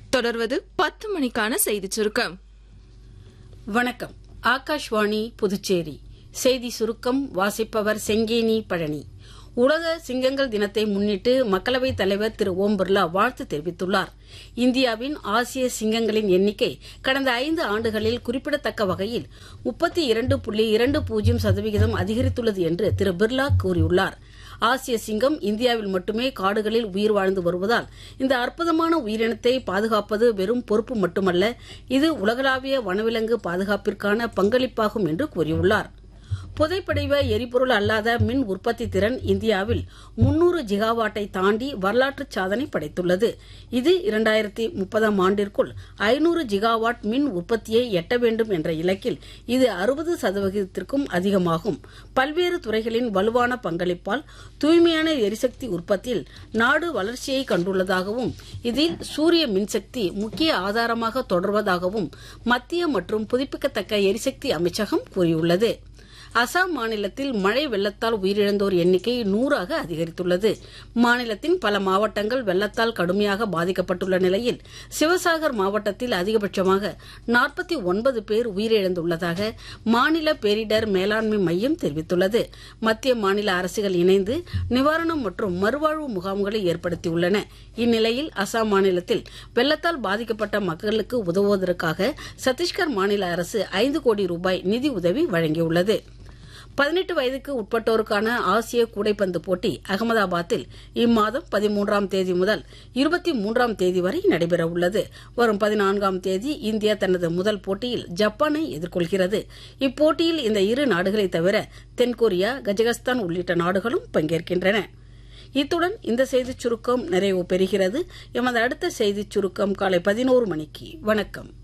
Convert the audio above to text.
தொடர்வது 10 மணிக்கான செய்திச் சுருக்கம். வணக்கம். ஆகாஷ்வாணி புதுச்சேரி செய்தி சுருக்கம் வாசிப்பவர் செங்கேனி பழனி. உலக சிங்கங்கள் தினத்தை முன்னிட்டு மக்களவைத் தலைவர் திரு ஓம் பிர்லா வாழ்த்து தெரிவித்துள்ளார். இந்தியாவின் ஆசிய சிங்கங்களின் எண்ணிக்கை கடந்த 5 ஆண்டுகளில் குறிப்பிடத்தக்க வகையில் 32.20% அதிகரித்துள்ளது என்று திரு பிர்லா கூறியுள்ளார். ஆசிய சிங்கம் இந்தியாவில் மட்டுமே காடுகளில் உயிர் வாழ்ந்து வருவதால் இந்த அற்புதமான உயிரினத்தை பாதுகாப்பது வெறும் பொறுப்பு மட்டுமல்ல, இது உலகளாவிய வனவிலங்கு பாதுகாப்பிற்கான பங்களிப்பாகும் என்று கூறியுள்ளார். புதைப்படிவ எரிபொருள் அல்லாத மின் உற்பத்தி திறன் இந்தியாவில் 300 ஜிகாவாட்டை தாண்டி வரலாற்று சாதனை படைத்துள்ளது. இது 2030 ஆண்டிற்குள் 500 ஜிகாவாட் மின் உற்பத்தியை எட்ட வேண்டும் என்ற இலக்கில் இது 60% அதிகமாகும். பல்வேறு துறைகளின் வலுவான பங்களிப்பால் தூய்மையான எரிசக்தி உற்பத்தியில் நாடு வளர்ச்சியை கண்டுள்ளதாகவும் இதில் சூரிய மின்சக்தி முக்கிய ஆதாரமாக தொடர்வதாகவும் மத்திய மற்றும் புதுப்பிக்கத்தக்க எரிசக்தி அமைச்சகம் கூறியுள்ளது. அசாம் மாநிலத்தில் மழை வெள்ளத்தால் உயிரிழந்தோர் எண்ணிக்கை 100ஆக அதிகரித்துள்ளது. மாநிலத்தின் பல மாவட்டங்கள் வெள்ளத்தால் கடுமையாக பாதிக்கப்பட்டுள்ள நிலையில் சிவசாகர் மாவட்டத்தில் அதிகபட்சமாக 49 பேர் உயிரிழந்துள்ளதாக மாநில பேரிடர் மேலாண்மை மையம் தெரிவித்துள்ளது. மத்திய மாநில அரசுகள் இணைந்து நிவாரணம் மற்றும் மறுவாழ்வு முகாம்களை ஏற்படுத்தியுள்ளன. இந்நிலையில் அசாம் மாநிலத்தில் வெள்ளத்தால் பாதிக்கப்பட்ட மக்களுக்கு உதவுவதற்காக சத்தீஸ்கர் மாநில அரசு 5 கோடி ரூபாய் நிதி உதவி வழங்கியுள்ளது. 18 வயதுக்கு உட்பட்டோருக்கான ஆசிய கூடைப்பந்து போட்டி அகமதாபாத்தில் இம்மாதம் 13ஆம் தேதி முதல் 23ஆம் தேதி வரை நடைபெறவுள்ளது. வரும் 14ஆம் தேதி இந்தியா தனது முதல் போட்டியில் ஜப்பானை எதிர்கொள்கிறது. இப்போட்டியில் இந்த இரு நாடுகளை தவிர தென்கொரியா, கஜகஸ்தான் உள்ளிட்ட நாடுகளும் பங்கேற்கின்றன. இத்துடன் இந்த செய்திச் சுருக்கம் நிறைவு பெறுகிறது. எமது அடுத்த செய்திச் சுருக்கம் காலை 11 மணிக்கு. வணக்கம்.